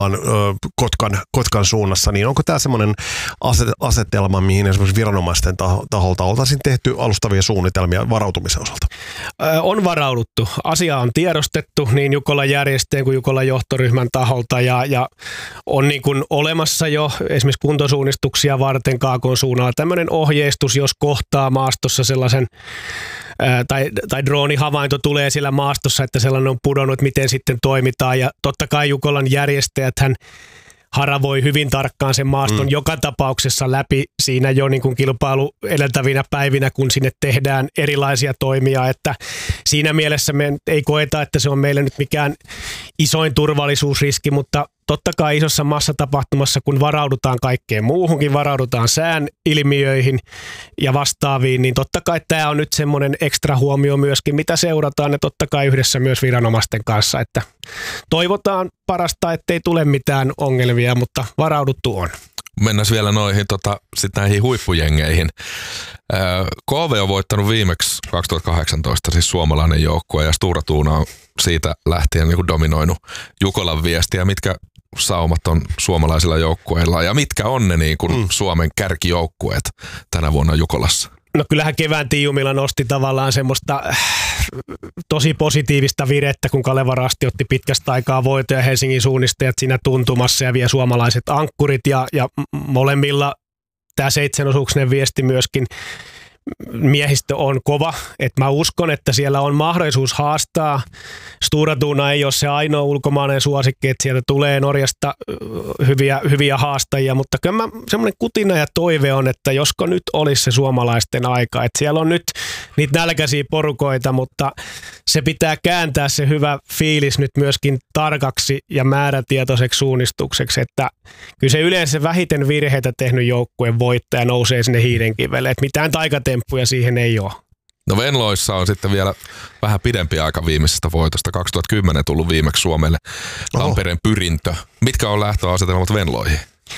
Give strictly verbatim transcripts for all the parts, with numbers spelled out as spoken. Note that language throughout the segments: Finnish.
Kotkan, Kotkan suunnassa, niin onko tämä semmoinen asetelma, mihin esimerkiksi viranomaisten taholta oltaisiin tehty alustavia suunnitelmia varautumisen osalta? On varauduttu. Asia on tiedostettu niin Jukolan järjestöjen kuin Jukolan johtoryhmän taholta ja, ja on niin kuin olemassa jo esimerkiksi kuntosuunnistuksia varten Kaakon suunnalla tämmöinen ohjeistus, jos kohtaa maastossa sellaisen tai, tai droonihavainto tulee siellä maastossa, että sellainen on pudonnut, miten sitten toimitaan. Ja totta kai Jukolan järjestäjät hän haravoi hyvin tarkkaan sen maaston mm. joka tapauksessa läpi siinä jo niin kuin kilpailu edeltävinä päivinä, kun sinne tehdään erilaisia toimia. Että siinä mielessä me ei koeta, että se on meille nyt mikään isoin turvallisuusriski, mutta totta kai isossa massatapahtumassa, kun varaudutaan kaikkeen muuhunkin, varaudutaan sään ilmiöihin ja vastaaviin, niin totta kai tämä on nyt semmoinen ekstra huomio myöskin, mitä seurataan ja totta kai yhdessä myös viranomaisten kanssa, että toivotaan parasta, ettei tule mitään ongelmia, mutta varauduttu on. Mennään vielä noihin, tota, sit näihin huippujengeihin. K V on voittanut viimeksi kaksituhattakahdeksantoista, siis suomalainen joukkue, ja Stura Tuuna on siitä lähtien niin kuin dominoinut Jukolan viestiä. Mitkä saumat on suomalaisilla joukkueilla ja mitkä on ne niin kuin mm. Suomen kärkijoukkueet tänä vuonna Jukolassa? No kyllähän kevään Tiiumilla nosti tavallaan semmoista äh, tosi positiivista virettä, kun Kaleva Rasti otti pitkästä aikaa voitoja, Helsingin suunnistajat siinä tuntumassa ja vie suomalaiset ankkurit ja, ja molemmilla tämä seitsemänosuuksinen viesti myöskin. Miehistö on kova, että mä uskon, että siellä on mahdollisuus haastaa. Stura Tuuna ei ole se ainoa ulkomainen suosikki, että sieltä tulee Norjasta hyviä, hyviä haastajia, mutta kyllä mä, semmoinen kutina ja toive on, että josko nyt olisi se suomalaisten aika, että siellä on nyt niitä nälkäisiä porukoita, mutta se pitää kääntää se hyvä fiilis nyt myöskin tarkaksi ja määrätietoiseksi suunnistukseksi, että kyllä se yleensä vähiten virheitä tehnyt joukkueen voittaja nousee sinne hiidenkivelle, että mitään taikatemppuja siihen ei ole. No Venloissa on sitten vielä vähän pidempi aika viimeisestä voitosta. kaksituhattakymmenen tullut viimeksi Suomelle Tampereen Pyrintö. Mitkä on lähtöasetelmat Venloihin?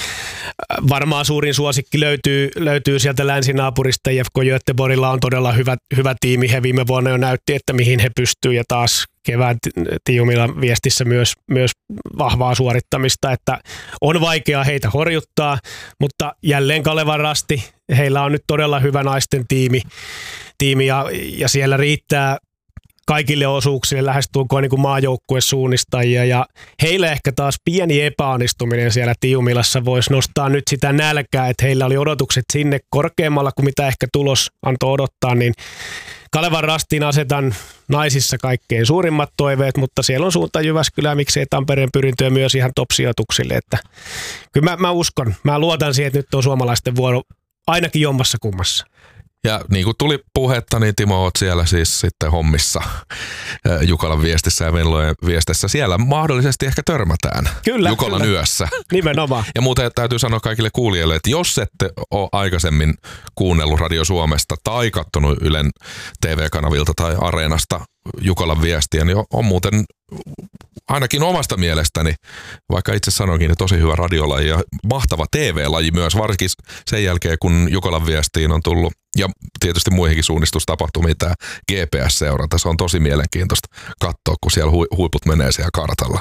Varmaan suurin suosikki löytyy, löytyy sieltä länsinaapurista. J F K Göteborgilla on todella hyvä, hyvä tiimi. He viime vuonna jo näytti, että mihin he pystyvät ja taas kevään Tiiumilla viestissä myös, myös vahvaa suorittamista, että on vaikea heitä horjuttaa, mutta jälleen Kaleva Rasti, heillä on nyt todella hyvä naisten tiimi, tiimi ja, ja siellä riittää kaikille osuuksille lähestulkoon niin kuin maajoukkuesuunnistajia ja heillä ehkä taas pieni epäonnistuminen siellä Tiiumilassa voisi nostaa nyt sitä nälkää, että heillä oli odotukset sinne korkeammalla kuin mitä ehkä tulos antoi odottaa, niin Kalevan Rastiin asetan naisissa kaikkein suurimmat toiveet, mutta siellä on suunta Jyväskylää, miksei Tampereen Pyrintöä myös ihan top-sijoituksille, että kyllä mä, mä uskon, mä luotan siihen, että nyt on suomalaisten vuoro ainakin jommassa kummassa. Ja niin kuin tuli puhetta, niin Timo, oot siellä siis sitten hommissa Jukolan viestissä ja Venlojen viestissä. Siellä mahdollisesti ehkä törmätään kyllä, Jukolan kyllä. yössä. Nimenomaan. Ja muuten täytyy sanoa kaikille kuulijoille, että jos ette ole aikaisemmin kuunnellut Radio Suomesta tai katsonut Ylen T V-kanavilta tai Areenasta Jukolan viestiä, niin on muuten ainakin omasta mielestäni, vaikka itse sanoinkin, että tosi hyvä radiolaji ja mahtava T V-laji myös, varsinkin sen jälkeen, kun Jukolan viestiin on tullut, ja tietysti muihinkin suunnistustapahtumiin tämä G P S-seuranta. Se on tosi mielenkiintoista katsoa, kun siellä hu- huiput menee siellä kartalla.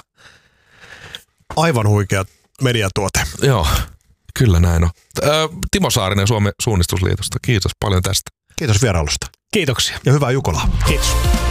Aivan huikea mediatuote. Joo, kyllä näin on. Timo Saarinen Suomen suunnistusliitosta, kiitos paljon tästä. Kiitos vierailusta. Kiitoksia. Ja hyvää Jukolaa. Kiitos.